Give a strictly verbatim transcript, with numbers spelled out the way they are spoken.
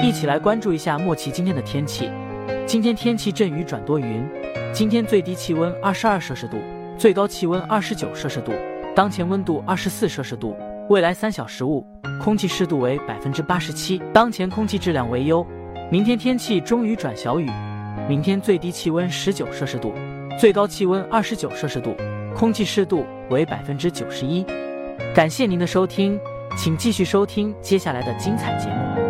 一起来关注一下莫奇今天的天气。今天天气阵雨转多云，今天最低气温二十二摄氏度，最高气温二十九摄氏度，当前温度二十四摄氏度。未来三小时雾，空气湿度为百分之八十七，当前空气质量为优。明天天气中雨转小雨，明天最低气温十九摄氏度，最高气温二十九摄氏度，空气湿度为百分之九十一。感谢您的收听，请继续收听接下来的精彩节目。